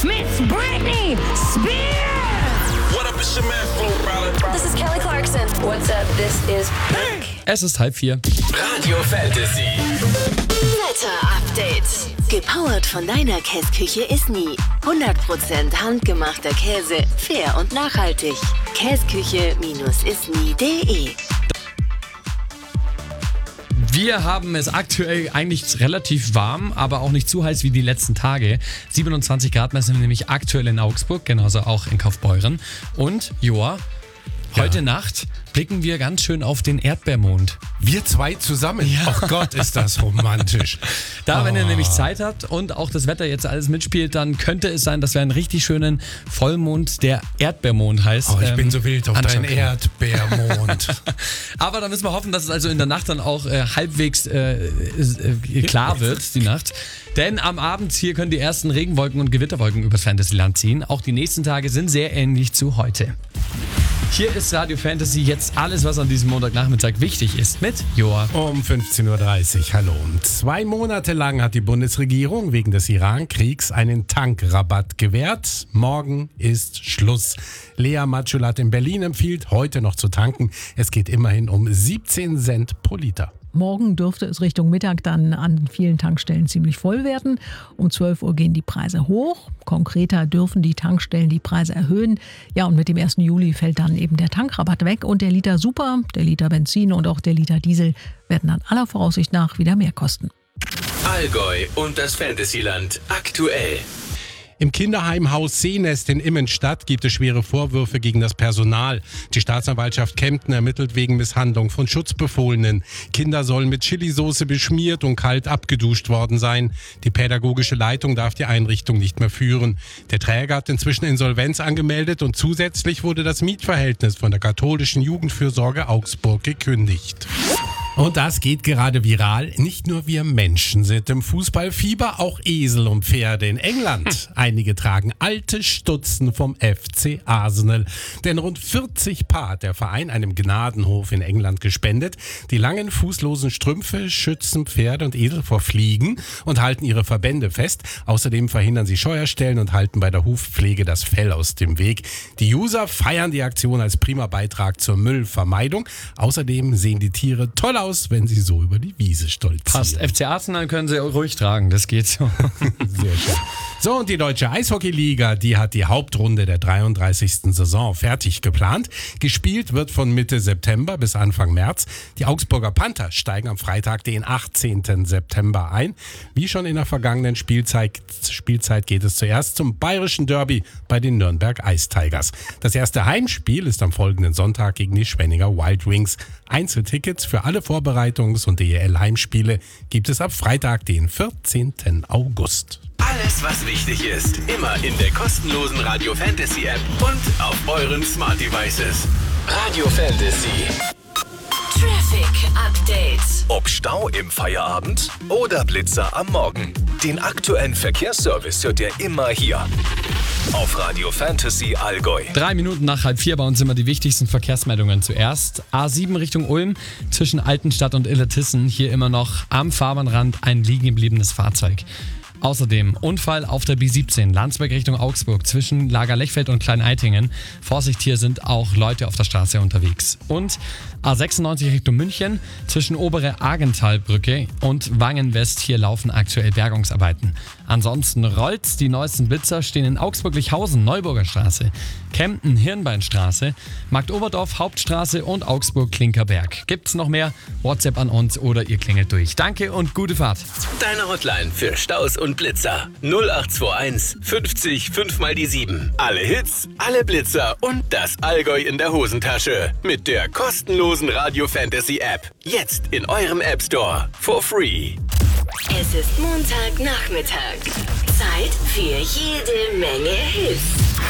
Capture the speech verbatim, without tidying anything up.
Miss Britney Spears. What up, it's your man Flo Rida. This is Kelly Clarkson. What's up? This is Pink. Es ist halb vier. Radio Fantasy. Wetter-Update. Gepowert von deiner Käseküche ist nie. hundert Prozent handgemachter Käse, fair und nachhaltig. Käseküche ist nie punkt de. Wir haben es aktuell eigentlich relativ warm, aber auch nicht zu heiß wie die letzten Tage. siebenundzwanzig Grad messen wir nämlich aktuell in Augsburg, genauso auch in Kaufbeuren. Und, Joa, heute ja. Nacht blicken wir ganz schön auf den Erdbeermond. Wir zwei zusammen? Ja. Ach Gott, ist das romantisch. Da, oh. wenn ihr nämlich Zeit habt und auch das Wetter jetzt alles mitspielt, dann könnte es sein, dass wir einen richtig schönen Vollmond, der Erdbeermond heißt. Oh, ich ähm, bin so wild auf deinen können. Erdbeermond. Aber da müssen wir hoffen, dass es also in der Nacht dann auch äh, halbwegs äh, äh, klar wird, die Nacht. Denn am Abend hier können die ersten Regenwolken und Gewitterwolken übers Fantasyland ziehen. Auch die nächsten Tage sind sehr ähnlich zu heute. Hier ist Radio Fantasy, jetzt alles, was an diesem Montagnachmittag wichtig ist, mit Joa. Um fünfzehn Uhr dreißig, hallo. Zwei Monate lang hat die Bundesregierung wegen des Iran-Kriegs einen Tankrabatt gewährt. Morgen ist Schluss. Lea Matschulat in Berlin empfiehlt, heute noch zu tanken. Es geht immerhin um siebzehn Cent pro Liter. Morgen dürfte es Richtung Mittag dann an vielen Tankstellen ziemlich voll werden. Um zwölf Uhr gehen die Preise hoch. Konkreter dürfen die Tankstellen die Preise erhöhen. Ja, und mit dem ersten Juli fällt dann eben der Tankrabatt weg. Und der Liter Super, der Liter Benzin und auch der Liter Diesel werden dann aller Voraussicht nach wieder mehr kosten. Allgäu und das Fantasyland aktuell. Im Kinderheimhaus Seenest in Immenstadt gibt es schwere Vorwürfe gegen das Personal. Die Staatsanwaltschaft Kempten ermittelt wegen Misshandlung von Schutzbefohlenen. Kinder sollen mit Chilisauce beschmiert und kalt abgeduscht worden sein. Die pädagogische Leitung darf die Einrichtung nicht mehr führen. Der Träger hat inzwischen Insolvenz angemeldet und zusätzlich wurde das Mietverhältnis von der katholischen Jugendfürsorge Augsburg gekündigt. Und das geht gerade viral. Nicht nur wir Menschen sind im Fußballfieber, auch Esel und Pferde in England. Einige tragen alte Stutzen vom F C Arsenal. Denn rund vierzig Paar hat der Verein einem Gnadenhof in England gespendet. Die langen fußlosen Strümpfe schützen Pferde und Esel vor Fliegen und halten ihre Verbände fest. Außerdem verhindern sie Scheuerstellen und halten bei der Hufpflege das Fell aus dem Weg. Die User feiern die Aktion als prima Beitrag zur Müllvermeidung. Außerdem sehen die Tiere toll aus, wenn sie so über die Wiese stolzieren. Passt. F C Arsenal können sie ruhig tragen, das geht so. Sehr schön. So, und die Deutsche Eishockeyliga, die hat die Hauptrunde der dreiunddreißigsten Saison fertig geplant. Gespielt wird von Mitte September bis Anfang März. Die Augsburger Panther steigen am Freitag, den achtzehnten September ein. Wie schon in der vergangenen Spielzeit, Spielzeit geht es zuerst zum bayerischen Derby bei den Nürnberg Ice Tigers. Das erste Heimspiel ist am folgenden Sonntag gegen die Schwenninger Wild Wings. Einzeltickets für alle Vorbereitungs- und D E L-Heimspiele gibt es ab Freitag, den vierzehnten August. Alles, was wichtig ist, immer in der kostenlosen Radio Fantasy App und auf euren Smart Devices. Radio Fantasy. Traffic Update. Ob Stau im Feierabend oder Blitzer am Morgen. Den aktuellen Verkehrsservice hört ihr immer hier. Auf Radio Fantasy Allgäu. Drei Minuten nach halb vier bei uns immer die wichtigsten Verkehrsmeldungen zuerst. A sieben Richtung Ulm zwischen Altenstadt und Illertissen. Hier immer noch am Fahrbahnrand ein liegen gebliebenes Fahrzeug. Außerdem Unfall auf der B siebzehn, Landsberg Richtung Augsburg, zwischen Lager Lechfeld und Klein-Eitingen. Vorsicht, hier sind auch Leute auf der Straße unterwegs. Und A sechsundneunzig Richtung München, zwischen Obere Argentalbrücke und Wangen-West, hier laufen aktuell Bergungsarbeiten. Ansonsten rollt's, die neuesten Blitzer stehen in Augsburg-Lichhausen, Neuburger Straße, Kempten, Hirnbeinstraße, Marktoberdorf, Hauptstraße und Augsburg-Klinkerberg. Gibt's noch mehr? WhatsApp an uns oder ihr klingelt durch. Danke und gute Fahrt. Deine Hotline für Staus und Blitzer. null acht zwei eins fünfzig fünf mal die sieben. Alle Hits, alle Blitzer und das Allgäu in der Hosentasche. Mit der kostenlosen Radio Fantasy App. Jetzt in eurem App Store. For free. Es ist Montagnachmittag. Zeit für jede Menge Hits.